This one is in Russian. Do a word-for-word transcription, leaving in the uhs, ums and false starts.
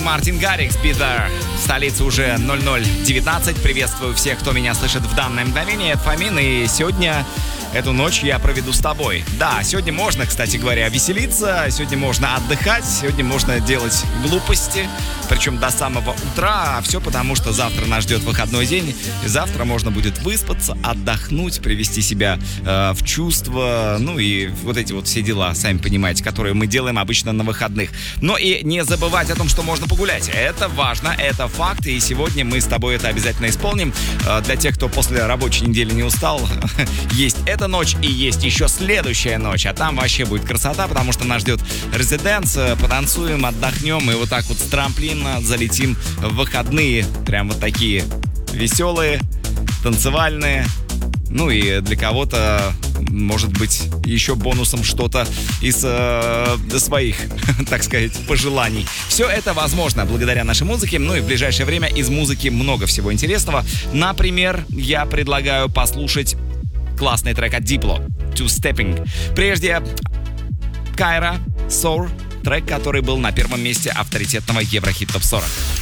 Мартин Гаррикс, Bitter. Столица уже ноль ноль девятнадцать. Приветствую всех, кто меня слышит в данное мгновение. Это Фомин, и сегодня эту ночь я проведу с тобой. Да, сегодня можно, кстати говоря, веселиться, сегодня можно отдыхать, сегодня можно делать глупости, причем до самого утра, а все потому, что завтра нас ждет выходной день, и завтра можно будет выспаться, отдохнуть, привести себя э, в чувство, ну и вот эти вот все дела, сами понимаете, которые мы делаем обычно на выходных. Но и не забывать о том, что можно погулять. Это важно, это факт, и сегодня мы с тобой это обязательно исполним. Э, для тех, кто после рабочей недели не устал, есть эта ночь и есть еще следующая ночь, а там вообще будет красота, потому что нас ждет резиденс, потанцуем, отдохнем и вот так вот с трамплина залетим в выходные, прям вот такие веселые, танцевальные, ну и для кого-то может быть еще бонусом что-то из э, своих, так сказать, пожеланий. Все это возможно благодаря нашей музыке, ну и в ближайшее время из музыки много всего интересного. Например, я предлагаю послушать классный трек от Diplo, Two Stepping. Прежде Кайра, Sour, трек, который был на первом месте авторитетного Еврохит топ сорок.